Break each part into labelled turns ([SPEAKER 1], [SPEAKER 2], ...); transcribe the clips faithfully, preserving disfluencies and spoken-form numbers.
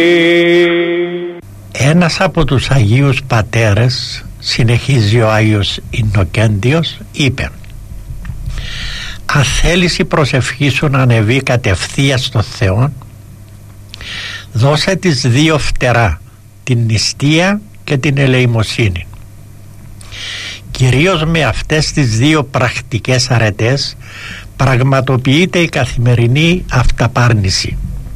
[SPEAKER 1] Ένας από τους Αγίους Πατέρες, συνεχίζει ο Άγιος Ιννοκέντιος, είπε: αν θέλεις η προσευχή σου να ανεβεί κατευθείαν στο Θεό, δώσε τις δύο φτερά, την νηστεία και την ελεημοσύνη. Κυρίως με αυτές τις δύο πρακτικές αρετές πραγματοποιείται η καθημερινή αυταπάρνηση.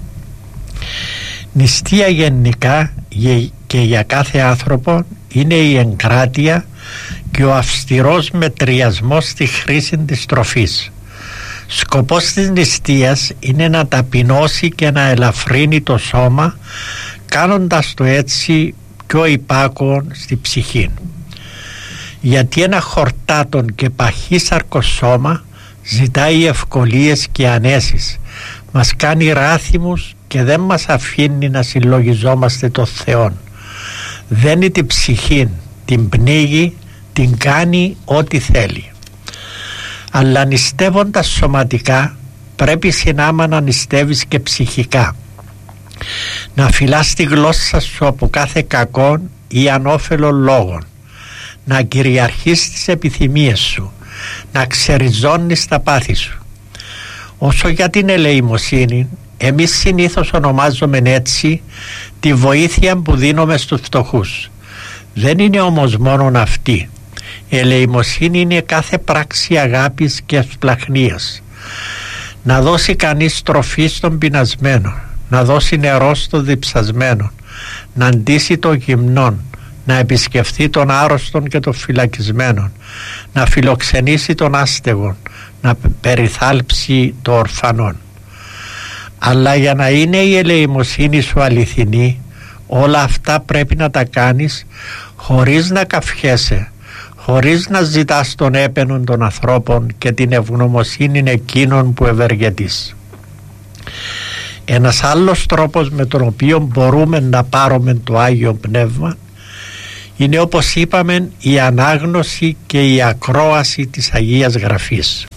[SPEAKER 1] Νηστεία γενικά και για κάθε άνθρωπο είναι η εγκράτεια και ο αυστηρός μετριασμός στη χρήση της τροφής. Σκοπός της νηστείας είναι να ταπεινώσει και να ελαφρύνει το σώμα, κάνοντας το έτσι πιο υπάκουον στη ψυχή. Γιατί ένα χορτάτον και παχύσαρκο σώμα ζητάει ευκολίες και ανέσεις, μας κάνει ράθιμους και δεν μας αφήνει να συλλογιζόμαστε το Θεό. Δένει την ψυχή, την πνίγει, την κάνει ό,τι θέλει. Αλλά νηστεύοντας σωματικά πρέπει συνάμα να νηστεύεις και ψυχικά, να φυλάς τη γλώσσα σου από κάθε κακόν ή ανώφελον λόγων, να κυριαρχείς τις επιθυμίες σου, να ξεριζώνεις τα πάθη σου. Όσο για την ελεημοσύνη, εμείς συνήθως ονομάζουμε έτσι τη βοήθεια που δίνουμε στους φτωχούς. Δεν είναι όμως μόνον αυτή. Η ελεημοσύνη είναι κάθε πράξη αγάπης και ευσπλαχνίας. Να δώσει κανείς τροφή στον πεινασμένο, να δώσει νερό στον διψασμένο, να ντύσει τον γυμνόν, να επισκεφθεί τον άρρωστον και τον φυλακισμένον, να φιλοξενήσει τον άστεγον, να περιθάλψει το ορφανόν. Αλλά για να είναι η ελεημοσύνη σου αληθινή, όλα αυτά πρέπει να τα κάνεις χωρίς να καυχέσαι, χωρίς να ζητάς τον έπαινον των ανθρώπων και την ευγνωμοσύνη εκείνων που ευεργετείς. Ένας άλλος τρόπος με τον οποίο μπορούμε να πάρουμε το Άγιο Πνεύμα είναι, όπως είπαμε, η ανάγνωση και η ακρόαση της Αγίας Γραφής.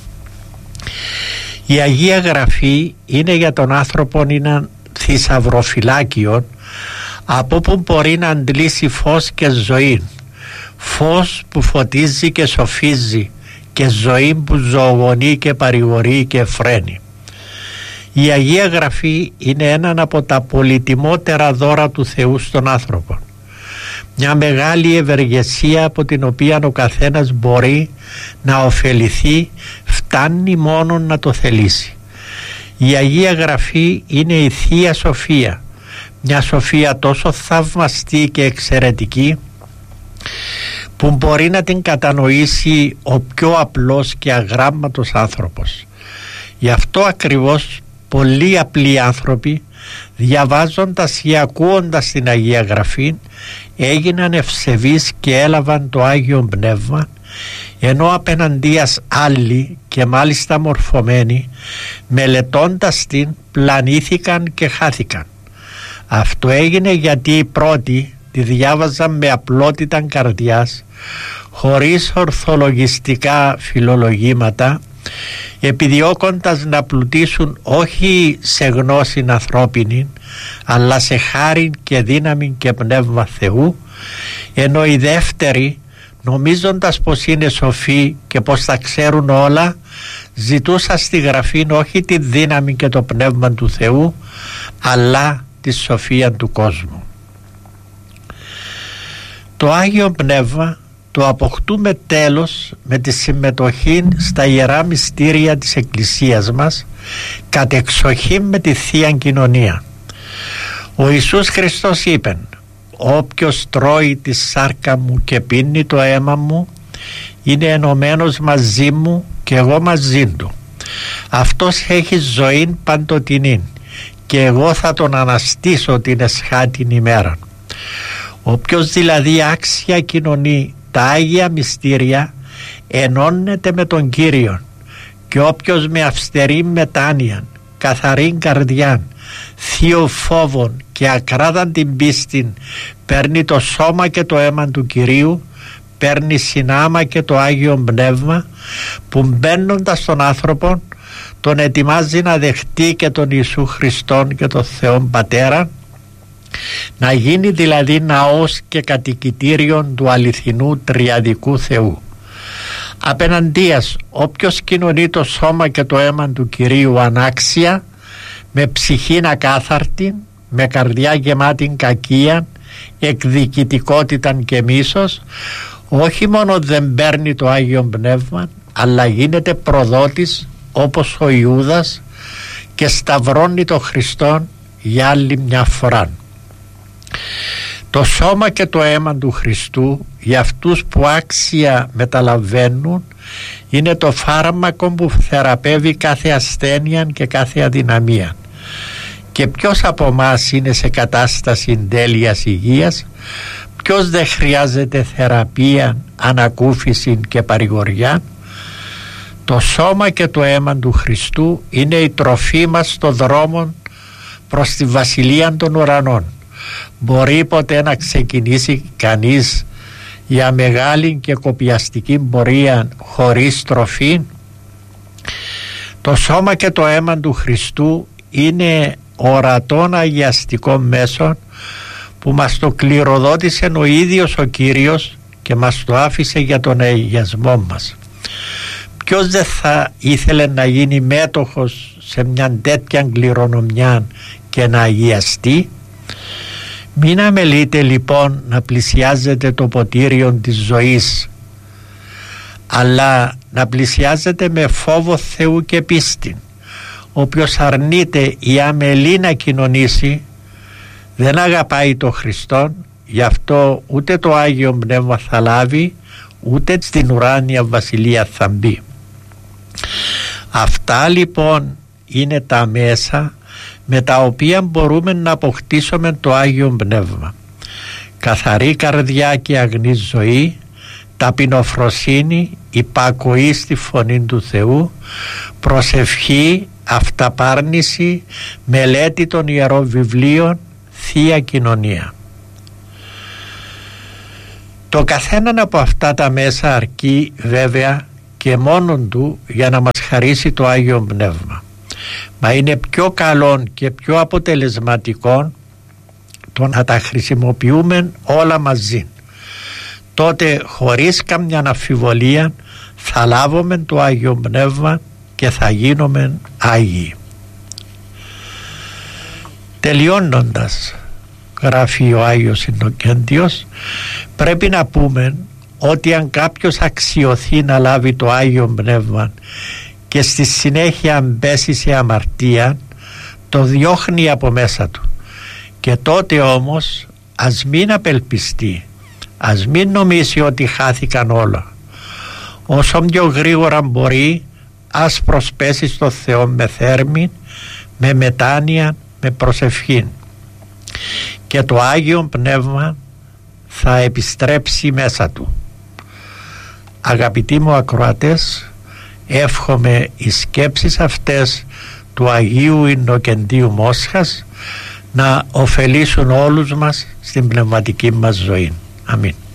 [SPEAKER 1] Η Αγία Γραφή είναι για τον άνθρωπο ένα θησαυροφυλάκιο από όπου μπορεί να αντλήσει φως και ζωή, φως που φωτίζει και σοφίζει και ζωή που ζωογονεί και παρηγορεί και φρένει. Η Αγία Γραφή είναι ένα από τα πολυτιμότερα δώρα του Θεού στον άνθρωπο, μια μεγάλη ευεργεσία από την οποία ο καθένας μπορεί να ωφεληθεί, φτάνει μόνο να το θελήσει. Η Αγία Γραφή είναι η Θεία Σοφία, μια σοφία τόσο θαυμαστή και εξαιρετική που μπορεί να την κατανοήσει ο πιο απλός και αγράμματος άνθρωπος. Γι' αυτό ακριβώς πολλοί απλοί άνθρωποι, διαβάζοντας ή ακούοντας την Αγία Γραφή, έγιναν ευσεβείς και έλαβαν το Άγιο Πνεύμα, ενώ απέναντίας άλλοι και μάλιστα μορφωμένοι, μελετώντας την, πλανήθηκαν και χάθηκαν. Αυτό έγινε γιατί οι πρώτοι τη διάβαζαν με απλότητα καρδιάς, χωρίς ορθολογιστικά φιλολογήματα, επιδιώκοντας να πλουτίσουν όχι σε γνώση ανθρώπινη, αλλά σε χάριν και δύναμη και πνεύμα Θεού, ενώ οι δεύτεροι, νομίζοντας πως είναι σοφοί και πως θα ξέρουν όλα, ζητούσαν στη Γραφή όχι τη δύναμη και το πνεύμα του Θεού, αλλά τη σοφία του κόσμου. Το Άγιο Πνεύμα το αποκτούμε τέλος με τη συμμετοχή στα ιερά μυστήρια της Εκκλησίας μας, κατεξοχήν με τη Θεία Κοινωνία. Ο Ιησούς Χριστός είπε: όποιος τρώει τη σάρκα μου και πίνει το αίμα μου είναι ενωμένος μαζί μου και εγώ μαζί του. Αυτός έχει ζωή παντοτινή και εγώ θα τον αναστήσω την εσχάτην ημέρα. Όποιος δηλαδή άξια κοινωνεί τα Άγια Μυστήρια ενώνεται με τον Κύριον, και όποιος με αυστερή μετάνοια, καθαρή καρδιά, θείο φόβων και ακράδαντη πίστη παίρνει το σώμα και το αίμα του Κυρίου, παίρνει συνάμα και το Άγιο Πνεύμα που μπαίνοντας στον άνθρωπο τον ετοιμάζει να δεχτεί και τον Ιησού Χριστόν και τον Θεόν Πατέρα, να γίνει δηλαδή ναός και κατοικητήριον του αληθινού τριαδικού Θεού. Απέναντίας όποιος κοινωνεί το σώμα και το αίμα του Κυρίου ανάξια, με ψυχήν ακάθαρτη, με καρδιά γεμάτη κακία, εκδικητικότηταν και μίσος, όχι μόνο δεν παίρνει το Άγιο Πνεύμα, αλλά γίνεται προδότης όπως ο Ιούδας και σταυρώνει το Χριστόν για άλλη μια φορά. Το σώμα και το αίμα του Χριστού για αυτούς που άξια μεταλαβαίνουν είναι το φάρμακο που θεραπεύει κάθε ασθένεια και κάθε αδυναμία. Και ποιος από εμάς είναι σε κατάσταση τέλειας υγείας, ποιος δεν χρειάζεται θεραπεία, ανακούφιση και παρηγοριά? Το σώμα και το αίμα του Χριστού είναι η τροφή μας στο δρόμο προς τη Βασιλεία των Ουρανών. Μπορεί ποτέ να ξεκινήσει κανείς για μεγάλη και κοπιαστική πορεία χωρίς τροφή? Το σώμα και το αίμα του Χριστού είναι ορατόν αγιαστικό μέσο που μας το κληροδότησε ο ίδιος ο Κύριος και μας το άφησε για τον αγιασμό μας. Ποιος δεν θα ήθελε να γίνει μέτοχος σε μια τέτοια κληρονομιά και να αγιαστεί? Μην αμελείτε λοιπόν να πλησιάζετε το ποτήριο της ζωής, αλλά να πλησιάζετε με φόβο Θεού και πίστη. Όποιος αρνείται ή αμελεί να κοινωνήσει δεν αγαπάει το Χριστόν, γι' αυτό ούτε το Άγιο Πνεύμα θα λάβει, ούτε στην ουράνια βασιλεία θα μπει. Αυτά λοιπόν είναι τα μέσα με τα οποία μπορούμε να αποκτήσουμε το Άγιο Πνεύμα. Καθαρή καρδιά και αγνή ζωή, ταπεινοφροσύνη, υπακοή στη φωνή του Θεού, προσευχή, αυταπάρνηση, μελέτη των Ιερών Βιβλίων, Θεία Κοινωνία. Το καθέναν από αυτά τα μέσα αρκεί βέβαια και μόνον του για να μας χαρίσει το Άγιο Πνεύμα. Μα είναι πιο καλό και πιο αποτελεσματικό το να τα χρησιμοποιούμε όλα μαζί. Τότε χωρίς καμιά αμφιβολία θα λάβουμε το Άγιο Πνεύμα και θα γίνουμε Άγιοι. Τελειώνοντας, γράφει ο Άγιος Ιννοκέντιος, πρέπει να πούμε ότι αν κάποιος αξιωθεί να λάβει το Άγιο Πνεύμα και στη συνέχεια μπέσει σε αμαρτία, το διώχνει από μέσα του. Και τότε όμως ας μην απελπιστεί, ας μην νομίσει ότι χάθηκαν όλα. Όσο πιο γρήγορα μπορεί, ας προσπέσει στο Θεό με θέρμη, με μετάνοια, με προσευχή, και το Άγιο Πνεύμα θα επιστρέψει μέσα του. Αγαπητοί μου ακροατές, εύχομαι οι σκέψεις αυτές του Αγίου Ιννοκεντίου Μόσχας να ωφελήσουν όλους μας στην πνευματική μας ζωή. Αμήν.